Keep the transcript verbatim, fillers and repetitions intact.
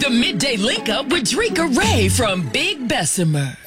The Midday Link Up with Dreka Ray from Big Bessemer.